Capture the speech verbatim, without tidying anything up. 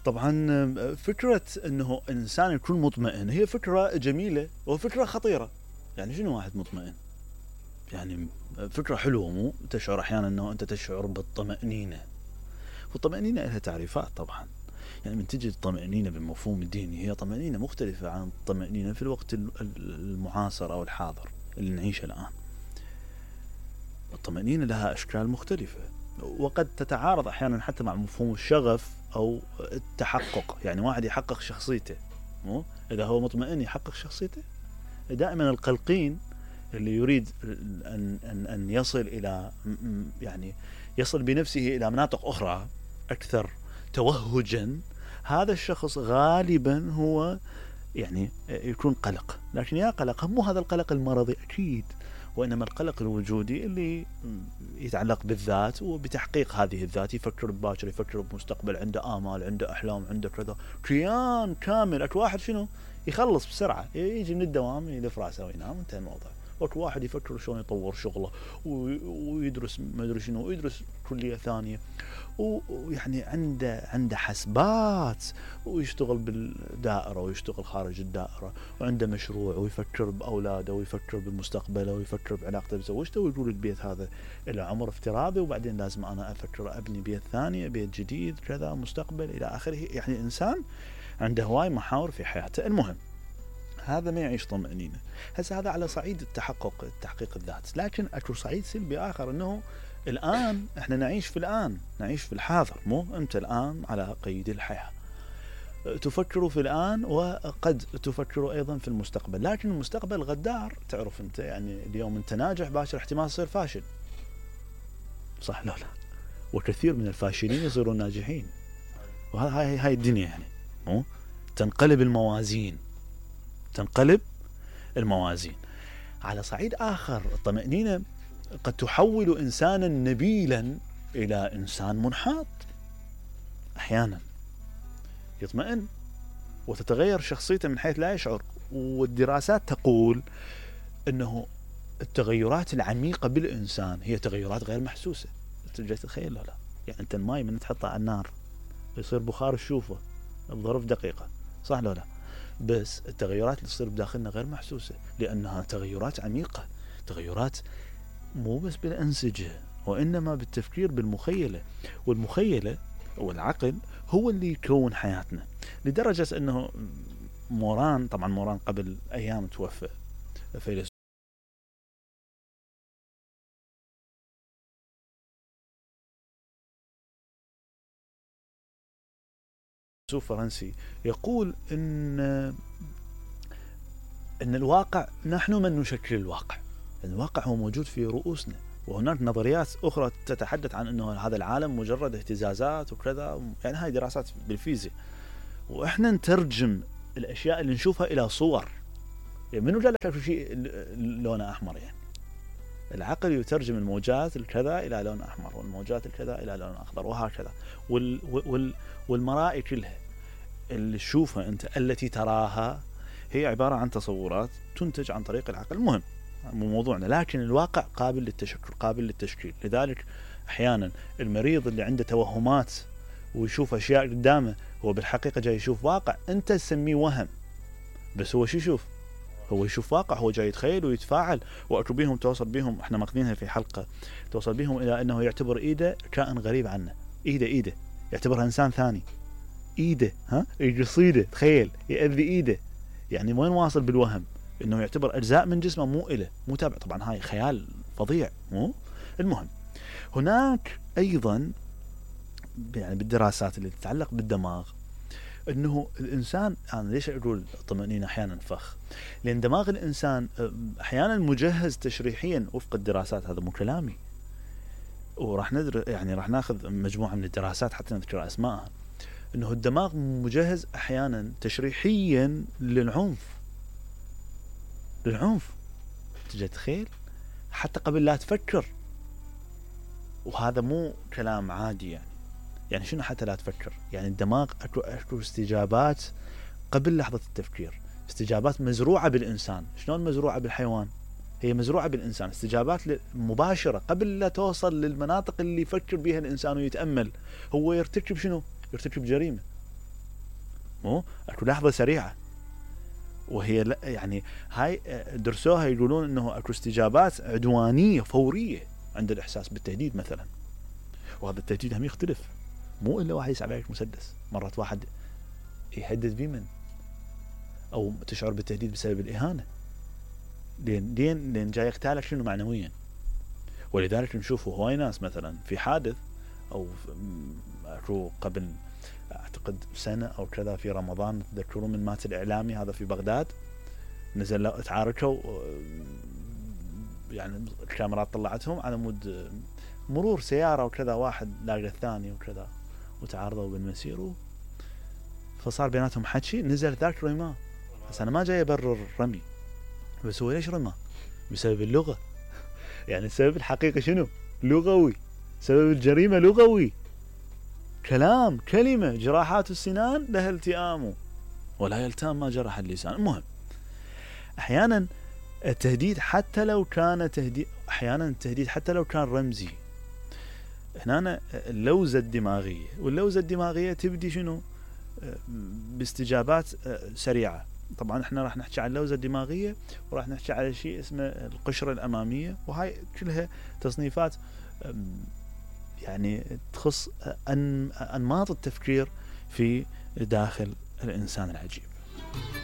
طبعا فكرة انه الانسان يكون مطمئن هي فكرة جميلة وفكرة خطيرة. يعني شنو واحد مطمئن؟ يعني فكرة حلوة، مو تشعر احيانا انه انت تشعر بالطمأنينة، والطمأنينة لها تعريفات طبعا. يعني من تجي الطمأنينة بالمفهوم الديني هي طمأنينة مختلفة عن الطمأنينة في الوقت المعاصر او الحاضر اللي نعيشه الان. الطمأنينة لها اشكال مختلفة، وقد تتعارض احيانا حتى مع مفهوم الشغف او التحقق. يعني واحد يحقق شخصيته، مو اذا هو مطمئن يحقق شخصيته. دائما القلقين اللي يريد ان ان ان يصل الى يعني يصل بنفسه الى مناطق اخرى اكثر توهجا، هذا الشخص غالبا هو يعني يكون قلق. لكن يا قلق مو هذا القلق المرضي اكيد، وإنما القلق الوجودي اللي يتعلق بالذات وبتحقيق هذه الذات. يفكر بباكر، يفكر بمستقبل، عنده آمال، عنده أحلام، عنده كذا، كيان كامل. أكو واحد شنو يخلص بسرعة، يجي من الدوام يلف راسه وينام، انتهى الموضوع. وأكو واحد يفكر شلون يطور شغله ويدرس ما أدري شنو، ويدرس كلية ثانية، ويعني عنده عنده حسبات، ويشتغل بالدائرة ويشتغل خارج الدائرة، وعنده مشروع، ويفكر بأولاده، ويفكر بمستقبله، ويفكر بعلاقته بزوجته، ويقول البيت هذا إلى عمر افتراضي، وبعدين لازم أنا أفكر أبني بيت ثاني، بيت جديد كذا، مستقبل إلى آخره. يعني إنسان عنده هواي محاور في حياته. المهم هذا ما يعيش طمأنينة. هسه هذا على صعيد التحقق تحقيق الذات. لكن أكو صعيد سلبي آخر، أنه الآن إحنا نعيش في الآن، نعيش في الحاضر. مو أنت الآن على قيد الحياة، تفكر في الآن وقد تفكر أيضا في المستقبل. لكن المستقبل غدار، تعرف أنت. يعني اليوم أنت ناجح، باكر احتمال تصير فاشل، صح لا لا؟ وكثير من الفاشلين يصيرون ناجحين. وهاي هاي الدنيا يعني، مو تنقلب الموازين، تنقلب الموازين. على صعيد آخر الطمأنينة قد تحول إنسانا نبيلا إلى إنسان منحاط. أحيانا يطمئن وتتغير شخصيته من حيث لا يشعر. والدراسات تقول أنه التغيرات العميقة بالإنسان هي تغيرات غير محسوسة. تجي تتخيل لا لا؟ يعني أنت الماء من تحطه على النار يصير بخار تشوفه بظرف دقيقة، صح لا لا؟ بس التغيرات اللي تصير بداخلنا غير محسوسة، لأنها تغيرات عميقة، تغيرات مو بس بالأنسجة وإنما بالتفكير بالمخيلة. والمخيلة والعقل هو اللي يكون حياتنا. لدرجة أنه موران، طبعا موران قبل أيام توفى، فيلسوف فرنسي، يقول إن إن الواقع نحن من نشكل الواقع. الواقع هو موجود في رؤوسنا. وهناك نظريات أخرى تتحدث عن أنه هذا العالم مجرد اهتزازات وكذا. يعني هاي دراسات بالفيزياء، وإحنا نترجم الأشياء اللي نشوفها إلى صور. يعني منو جال لك شيء لونه أحمر؟ يعني العقل يترجم الموجات الكذا إلى لون أحمر، والموجات الكذا إلى لون أخضر، وهكذا. وال وال والمرائي كلها اللي تشوفها أنت التي تراها هي عبارة عن تصورات تنتج عن طريق العقل. المهم مو موضوعنا، لكن الواقع قابل للتشكل، قابل للتشكيل. لذلك أحيانا المريض اللي عنده توهمات ويشوف أشياء قدامه، هو بالحقيقة جاي يشوف واقع أنت تسميه وهم، بس هو شو يشوف؟ هو يشوف واقع، هو جاي يتخيل ويتفاعل. وأكو بيهم توصل بيهم، احنا ماخذينها في حلقة، توصل بيهم إلى أنه يعتبر إيده كائن غريب عنه. إيده إيده يعتبرها إنسان ثاني. إيده ها يقص إيده، تخيل يأذي إيده. يعني وين واصل بالوهم؟ إنه يعتبر أجزاء من جسمه مو إله، مو تابع. طبعا هاي خيال فظيع. مو المهم هناك أيضا يعني بالدراسات اللي تتعلق بالدماغ انه الانسان، انا ليش اقول الطمأنينة احيانا فخ؟ لان دماغ الانسان احيانا مجهز تشريحيا وفق الدراسات. هذا مو كلامي، وراح ندر يعني راح ناخذ مجموعه من الدراسات حتى نذكر اسمائها. انه الدماغ مجهز احيانا تشريحيا للعنف، للعنف. تجي تخيل حتى قبل لا تفكر. وهذا مو كلام عادي. يعني يعني شنو حتى لا تفكر؟ يعني الدماغ اكو اكو استجابات قبل لحظة التفكير، استجابات مزروعة بالإنسان. شلون مزروعة بالحيوان؟ هي مزروعة بالإنسان، استجابات مباشرة قبل لا توصل للمناطق اللي يفكر بها الإنسان ويتأمل. هو يرتكب شنو؟ يرتكب جريمة. مو اكو لحظه سريعه، وهي لا يعني هاي درسوها يقولون انه اكو استجابات عدوانيه فوريه عند الاحساس بالتهديد مثلا. وهذا التهديد هم يختلف، مو الا واحد يسحب عليك مسدس، مرات واحد يهدد بمن او تشعر بالتهديد بسبب الاهانه، لين لين لين جاي يقتالك شنو معنويا. ولذلك نشوف هواي ناس مثلا في حادث او اكو قبل اعتقد سنه او كذا في رمضان، تذكرون من مات الاعلامي هذا في بغداد، نزل تعاركوا يعني الكاميرات طلعتهم على مود مرور سياره وكذا، واحد لاقى الثاني وكذا وتعارضوا بالمسير، فصار بيناتهم حكي، نزل ذاك رماه. بس انا ما جاي ابرر الرمي، بس هو ليش رماه؟ بسبب اللغه. يعني السبب الحقيقي شنو؟ لغوي، سبب الجريمه لغوي، كلام كلمه جراحات السنان لها التئام ولا يلتام ما جرح اللسان. المهم احيانا التهديد حتى لو كان تهديد، احيانا التهديد حتى لو كان رمزي. هنا اللوزه الدماغيه، واللوزه الدماغيه تبدي شنو؟ باستجابات سريعه. طبعا احنا راح نحكي عن اللوزه الدماغيه، وراح نحكي على شيء اسمه القشره الاماميه، وهاي كلها تصنيفات يعني تخص انماط التفكير في داخل الانسان العجيب.